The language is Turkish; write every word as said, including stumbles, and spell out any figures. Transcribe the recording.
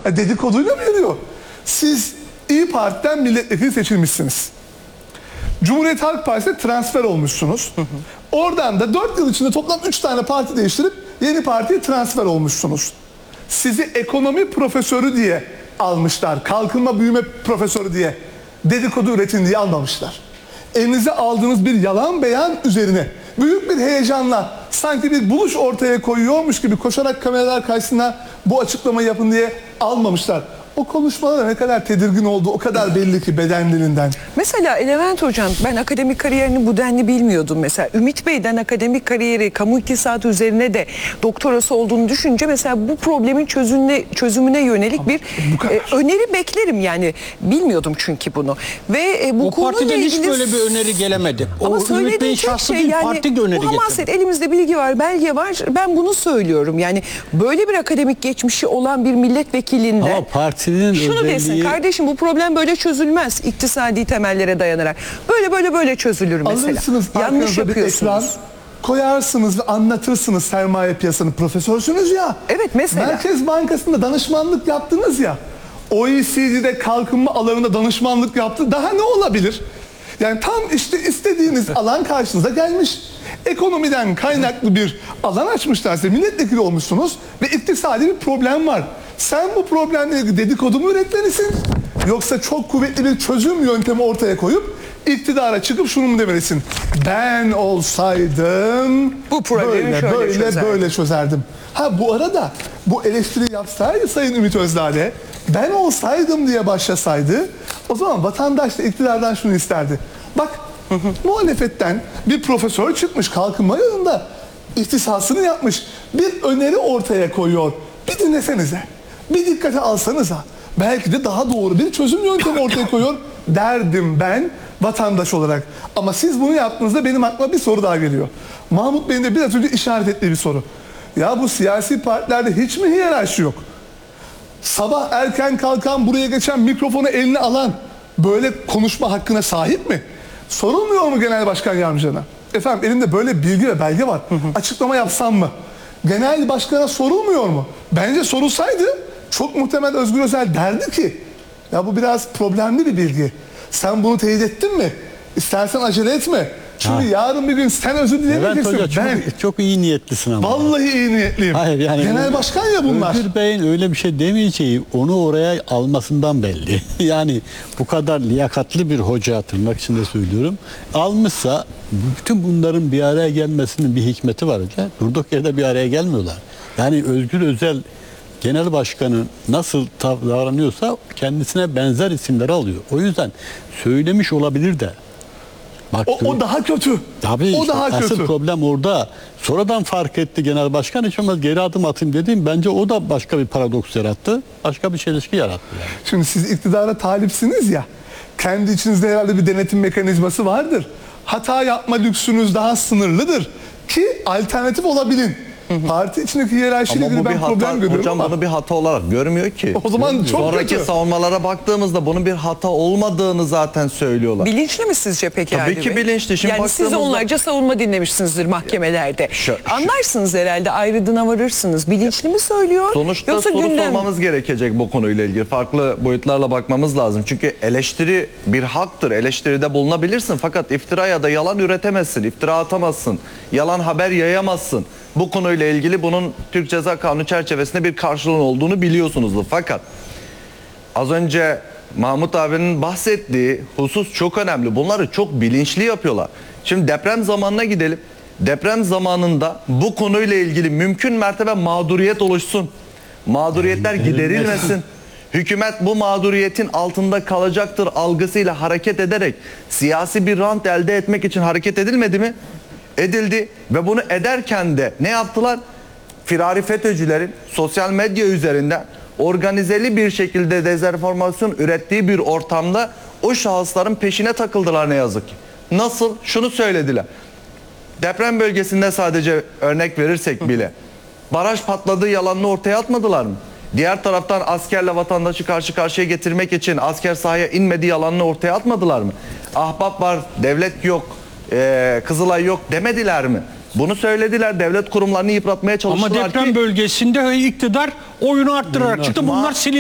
E, dedikoduyla mı yürüyor? Siz İYİ Parti'den milletvekili seçilmişsiniz. Cumhuriyet Halk Partisi'ne transfer olmuşsunuz. Hı hı. Oradan da dört yıl içinde toplam üç tane parti değiştirip yeni partiye transfer olmuşsunuz. Sizi ekonomi profesörü diye almışlar. Kalkınma büyüme profesörü diye. Dedikodu üretin diye almamışlar. Elinize aldığınız bir yalan beyan üzerine büyük bir heyecanla sanki bir buluş ortaya koyuyormuş gibi koşarak kameralar karşısına bu açıklamayı yapın diye almamışlar. O konuşmalara ne kadar tedirgin oldu o kadar belli ki beden dilinden. Mesela Levent Hocam, ben akademik kariyerini bu denli bilmiyordum mesela. Ümit Bey'den akademik kariyeri, kamu iktisatı üzerine de doktorası olduğunu düşünce mesela bu problemin çözümüne, çözümüne yönelik Ama bir e, öneri beklerim yani. Bilmiyordum çünkü bunu. Ve e, bu o partiden ilgili... hiç böyle bir öneri gelemedi. Ama o Ümit Bey'in şahsı şey, değil, yani, parti de öneri getirdi. Elimizde bilgi var, belge var. Ben bunu söylüyorum. Yani böyle bir akademik geçmişi olan bir milletvekilinden... Ama parti şunu özelliği... desin, kardeşim bu problem böyle çözülmez iktisadi temellere dayanarak. Böyle böyle böyle çözülür mesela. Alırsınız, yanlış yapıyorsunuz. Ekran, koyarsınız ve anlatırsınız sermaye piyasanın profesörsünüz ya. Evet mesela. Merkez Bankası'nda danışmanlık yaptınız ya. O E C D'de kalkınma alanında danışmanlık yaptı. Daha ne olabilir? Yani tam işte istediğiniz alan karşınıza gelmiş. Ekonomiden kaynaklı bir alan açmışlar size. Milletvekili olmuşsunuz ve iktisadi bir problem var. Sen bu problemle ilgili dedikodu mu üretmelisin? Yoksa çok kuvvetli bir çözüm yöntemi ortaya koyup iktidara çıkıp şunu mu demelisin? Ben olsaydım bu problemi böyle şöyle böyle çözerdim. böyle çözerdim. Ha bu arada bu eleştiri yapsaydı Sayın Ümit Özdağ'le ben olsaydım diye başlasaydı o zaman vatandaş da iktidardan şunu isterdi. Bak hı hı. muhalefetten bir profesör çıkmış kalkınma yolunda ihtisasını yapmış bir öneri ortaya koyuyor. Bir dinlesenize. Bir dikkate alsanıza. Belki de daha doğru bir çözüm yöntemi ortaya koyuyor derdim ben vatandaş olarak. Ama siz bunu yaptığınızda benim aklıma bir soru daha geliyor. Mahmut Bey'in de biraz önce işaret ettiği bir soru. Ya bu siyasi partilerde hiç mi hiyerarşi yok? Sabah erken kalkan, buraya geçen, mikrofonu eline alan böyle konuşma hakkına sahip mi? Sorulmuyor mu Genel Başkan Yardımcılarına? Efendim elimde böyle bilgi ve belge var. Hı hı. Açıklama yapsam mı? Genel Başkan'a sorulmuyor mu? Bence sorulsaydı çok muhtemel Özgür Özel derdi ki ya bu biraz problemli bir bilgi. Sen bunu teyit ettin mi? İstersen acele etme. Çünkü ha. yarın bir gün sen özür dilemeyeceksin. Evet hoca, ben çok, çok iyi niyetlisin ama. Vallahi iyi niyetliyim. Hayır, yani Genel Başkan ya bunlar. Özgür Bey'in öyle bir şey demeyeceği onu oraya almasından belli. Yani bu kadar liyakatli bir hoca, tırnak içinde söylüyorum. Almışsa bütün bunların bir araya gelmesinin bir hikmeti var hoca. Durduk yerde bir araya gelmiyorlar. Yani Özgür Özel Genel Başkanı nasıl davranıyorsa kendisine benzer isimleri alıyor. O yüzden söylemiş olabilir de. Bak, o, o daha kötü. Tabii o işte, daha asıl kötü. problem orada. Sonradan fark etti Genel Başkan, hiç olmaz geri adım atayım dediğim, bence o da başka bir paradoks yarattı. Başka bir çelişki yarattı. Yani. Şimdi siz iktidara talipsiniz ya. Kendi içinizde herhalde bir denetim mekanizması vardır. Hata yapma lüksünüz daha sınırlıdır. Ki alternatif olabilin. Hı hı. Parti içindeki hiyerarşiyle ilgili ben hata, problem görüyorum hocam ama. bunu bir hata olarak görmüyor ki. O zaman çok Sonraki kötü. savunmalara baktığımızda bunun bir hata olmadığını zaten söylüyorlar. Bilinçli mi sizce peki? Tabii ki Bey? bilinçli. Şimdi yani siz onlarca savunma dinlemişsinizdir mahkemelerde. Şu, şu. Anlarsınız herhalde, ayrıdına varırsınız. Bilinçli mi söylüyor? Sonuçta Yoksa soru gündem... sormamız gerekecek bu konuyla ilgili. Farklı boyutlarla bakmamız lazım. Çünkü eleştiri bir haktır. Eleştiride bulunabilirsin. Fakat iftira ya da yalan üretemezsin. İftira atamazsın. Yalan haber yayamazsın. Bu konuyla ilgili bunun Türk Ceza Kanunu çerçevesinde bir karşılığın olduğunu biliyorsunuzdur. Fakat az önce Mahmut abinin bahsettiği husus çok önemli. Bunları çok bilinçli yapıyorlar. Şimdi deprem zamanına gidelim. Deprem zamanında bu konuyla ilgili mümkün mertebe mağduriyet oluşsun. Mağduriyetler giderilmesin. Hükümet bu mağduriyetin altında kalacaktır algısıyla hareket ederek siyasi bir rant elde etmek için hareket edilmedi mi? Edildi ve bunu ederken de ne yaptılar? Firari FETÖ'cülerin sosyal medya üzerinden organizeli bir şekilde dezenformasyon ürettiği bir ortamda o şahısların peşine takıldılar ne yazık ki. Nasıl? Şunu söylediler. Deprem bölgesinde sadece örnek verirsek bile baraj patladığı yalanını ortaya atmadılar mı? Diğer taraftan askerle vatandaşı karşı karşıya getirmek için asker sahaya inmediği yalanını ortaya atmadılar mı? Ahbap var, devlet yok, Ee, Kızılay yok demediler mi? Bunu söylediler. Devlet kurumlarını yıpratmaya çalıştılar. Ama deprem ki, bölgesinde iktidar oyunu arttırarak çıktı. Bunlar silindi.